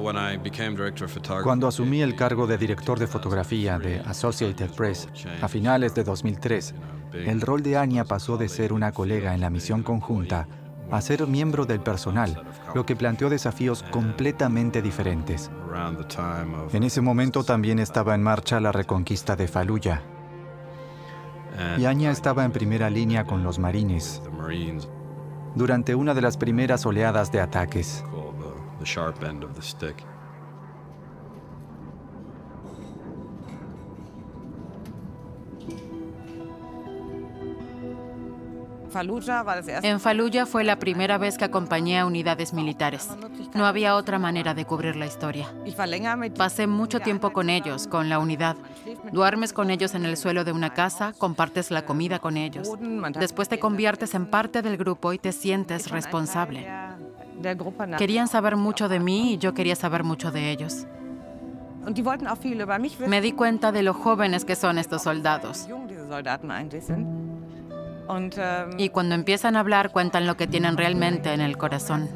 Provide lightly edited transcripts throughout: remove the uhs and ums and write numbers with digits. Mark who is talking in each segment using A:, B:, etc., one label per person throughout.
A: Cuando asumí el cargo de director de fotografía de Associated Press a finales de 2003, el rol de Anya pasó de ser una colega en la misión conjunta a ser miembro del personal, lo que planteó desafíos completamente diferentes. En ese momento también estaba en marcha la reconquista de Fallujah. Y Anya estaba en primera línea con los marines durante una de las primeras oleadas de ataques.
B: En Fallujah fue la primera vez que acompañé a unidades militares. No había otra manera de cubrir la historia. Pasé mucho tiempo con ellos, con la unidad. Duermes con ellos en el suelo de una casa, compartes la comida con ellos. Después te conviertes en parte del grupo y te sientes responsable. Querían saber mucho de mí y yo quería saber mucho de ellos. Me di cuenta de lo jóvenes que son estos soldados. Y cuando empiezan a hablar, cuentan lo que tienen realmente en el corazón.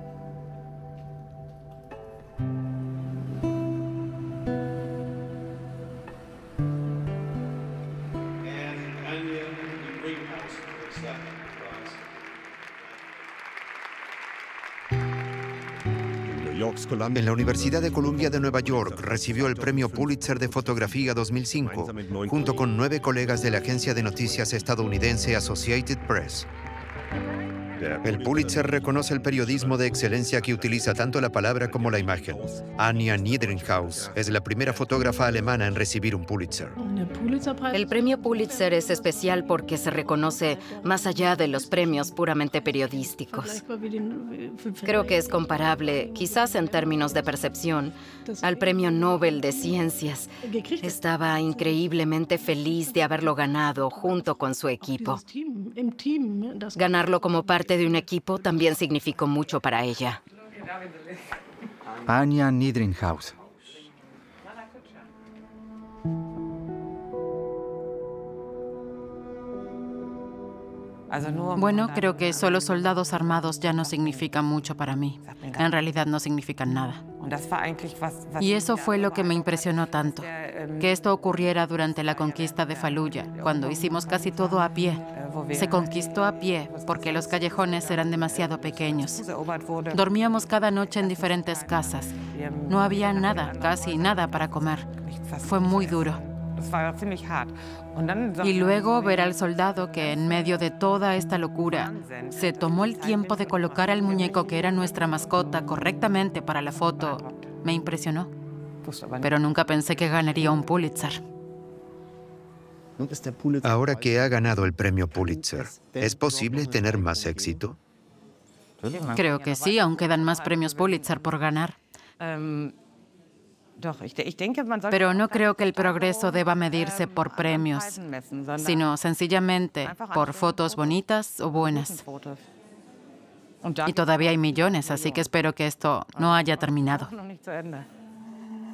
C: En la Universidad de Columbia de Nueva York recibió el Premio Pulitzer de Fotografía 2005, junto con 9 colegas de la agencia de noticias estadounidense Associated Press. El Pulitzer reconoce el periodismo de excelencia que utiliza tanto la palabra como la imagen. Anya Niedringhaus es la primera fotógrafa alemana en recibir un Pulitzer.
D: El premio Pulitzer es especial porque se reconoce más allá de los premios puramente periodísticos. Creo que es comparable, quizás en términos de percepción, al Premio Nobel de Ciencias. Estaba increíblemente feliz de haberlo ganado junto con su equipo. Ganarlo como parte de un equipo también significó mucho para ella.
A: Anya Niedringhaus.
B: Bueno, creo que solo soldados armados ya no significan mucho para mí. En realidad no significan nada. Y eso fue lo que me impresionó tanto, que esto ocurriera durante la conquista de Fallujah, cuando hicimos casi todo a pie. Se conquistó a pie porque los callejones eran demasiado pequeños. Dormíamos cada noche en diferentes casas. No había nada, casi nada para comer. Fue muy duro. Y luego ver al soldado que, en medio de toda esta locura, se tomó el tiempo de colocar al muñeco que era nuestra mascota correctamente para la foto, me impresionó. Pero nunca pensé que ganaría un Pulitzer.
C: Ahora que ha ganado el premio Pulitzer, ¿es posible tener más éxito?
B: Creo que sí, aún quedan más premios Pulitzer por ganar. Pero no creo que el progreso deba medirse por premios, sino sencillamente por fotos bonitas o buenas. Y todavía hay millones, así que espero que esto no haya terminado.